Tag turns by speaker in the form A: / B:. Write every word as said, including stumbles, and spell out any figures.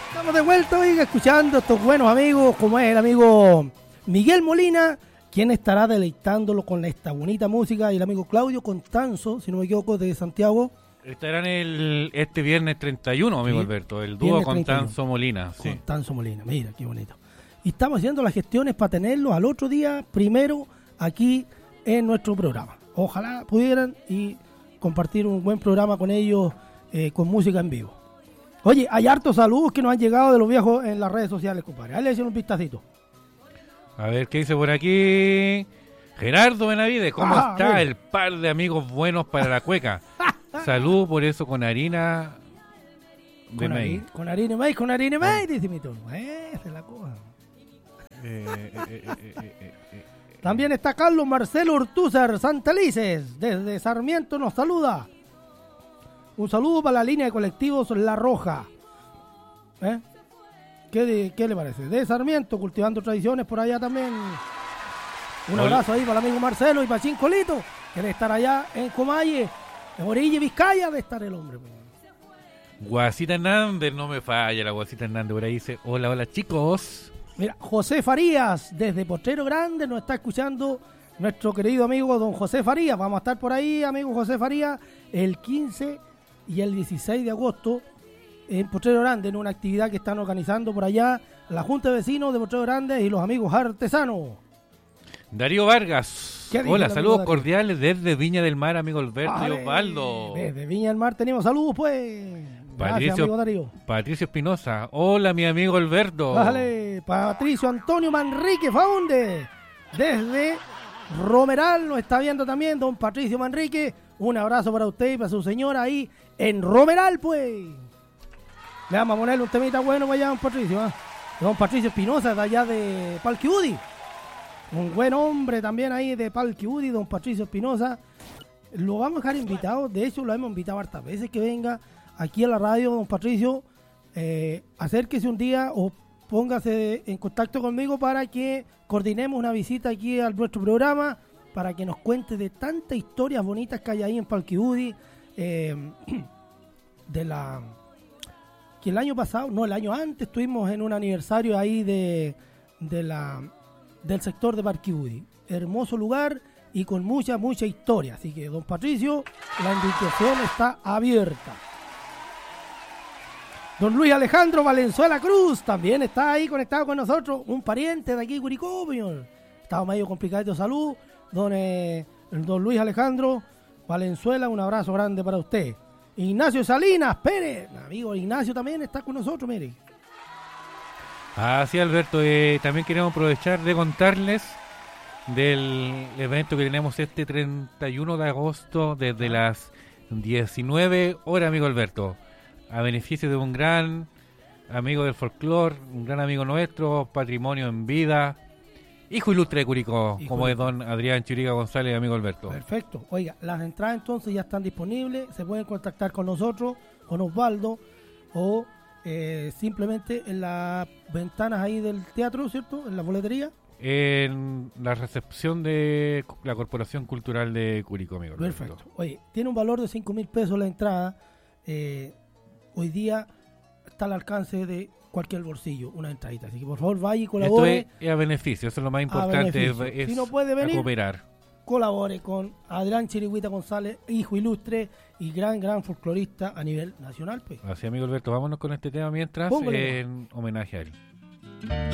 A: Estamos de vuelta, oiga, escuchando a estos buenos amigos, como es el amigo Miguel Molina, quien estará deleitándolo con esta bonita música, y el amigo Claudio Constanzo, si no me equivoco, de Santiago.
B: Estarán el este viernes treinta y uno, amigo sí, Alberto, el dúo Constanzo Molina. Sí.
A: Constanzo Molina, mira, qué bonito. Y estamos haciendo las gestiones para tenerlos al otro día, primero, aquí en nuestro programa. Ojalá pudieran y compartir un buen programa con ellos, eh, con música en vivo. Oye, hay hartos saludos que nos han llegado de los viejos en las redes sociales, compadre. Ahí le hicieron un vistacito.
B: A ver, ¿qué dice por aquí? Gerardo Benavides, ¿cómo ah, está bien. El par de amigos buenos para la cueca? Salud por eso con harina de
A: con
B: maíz.
A: Harina, con harina de maíz, con harina de maíz, dice mi tono. Esa es la cosa.
B: Eh, eh, eh, eh, eh, eh, eh,
A: También está Carlos Marcelo Ortúzar Santelices, desde Sarmiento nos saluda. Un saludo para la línea de colectivos La Roja. ¿Eh? ¿Qué, de, ¿Qué le parece? De Sarmiento, cultivando tradiciones por allá también. Un Hola. abrazo ahí para el amigo Marcelo y para Chincolito, que debe estar allá en Comalle, en Orilla, Vizcaya, debe estar el hombre.
B: Guasita Hernández, no me falla la Guasita Hernández, por ahí dice, hola, hola chicos.
A: Mira, José Farías, desde Potrero Grande, nos está escuchando nuestro querido amigo don José Farías. Vamos a estar por ahí, amigo José Farías, el quince y el dieciséis de agosto en Potrero Grande, en una actividad que están organizando por allá la Junta de Vecinos de Potrero Grande y los amigos artesanos.
B: Darío Vargas, hola, saludos Darío? cordiales desde Viña del Mar, amigo Alberto vale, y Osvaldo.
A: Desde Viña del Mar tenemos saludos, pues.
B: Patricio,
A: Gracias, amigo Darío.
B: Patricio Espinosa, hola, mi amigo Alberto.
A: Vale, Patricio Antonio Manrique Faunde, desde Romeral, nos está viendo también don Patricio Manrique. Un abrazo para usted y para su señora ahí en Romeral, pues. Le vamos a ponerle un temita bueno para allá, don Patricio. ¿eh? Don Patricio Espinosa, de allá de Palquiudi. Un buen hombre también ahí de Palquiudi, don Patricio Espinosa. Lo vamos a dejar invitado, de hecho lo hemos invitado hartas veces que venga aquí a la radio, don Patricio. Eh, acérquese un día o póngase en contacto conmigo para que coordinemos una visita aquí a nuestro programa, para que nos cuente de tantas historias bonitas que hay ahí en Palquiudi, eh, de la que el año pasado, no, el año antes estuvimos en un aniversario ahí de, de la del sector de Palquiudi. Hermoso lugar y con mucha, mucha historia. Así que, don Patricio, la invitación está abierta. Don Luis Alejandro Valenzuela Cruz también está ahí conectado con nosotros, un pariente de aquí, Curicó, señor. Estaba medio complicado de salud. Don, eh, don Luis Alejandro Valenzuela, un abrazo grande para usted. Ignacio Salinas Pérez, amigo Ignacio también está con nosotros, mire.
B: Así, Alberto, eh, también queremos aprovechar de contarles del evento que tenemos este treinta y uno de agosto desde las diecinueve horas, amigo Alberto, a beneficio de un gran amigo del folclore, un gran amigo nuestro, patrimonio en vida, hijo ilustre de Curicó, hijo como es don Adrián Chiriga González, amigo Alberto.
A: Perfecto. Oiga, las entradas entonces ya están disponibles, se pueden contactar con nosotros, con Osvaldo, o eh, simplemente en las ventanas ahí del teatro, ¿cierto? En la boletería.
B: En la recepción de la Corporación Cultural de Curicó, amigo Alberto.
A: Perfecto. Oye, tiene un valor de cinco mil pesos la entrada. Eh, hoy día está al alcance de cualquier bolsillo, una entradita. Así que por favor vaya y colabore.
B: Esto es a beneficio, eso es lo más importante, es, es
A: si no puede venir,
B: cooperar.
A: Colabore con Adrián Chirigüita González, hijo ilustre y gran, gran folclorista a nivel nacional. Pues.
B: Así, amigo Alberto, vámonos con este tema mientras, Póngale, en homenaje a él.